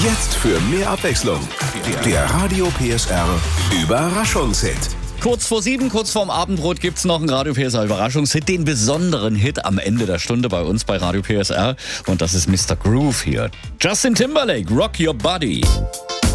Jetzt für mehr Abwechslung. Der Radio PSR Überraschungshit. Kurz vor 7, kurz vorm Abendbrot gibt's noch einen Radio PSR Überraschungshit, den besonderen Hit am Ende der Stunde bei uns bei Radio PSR. Und das ist Mr. Groove hier. Justin Timberlake, Rock Your Body.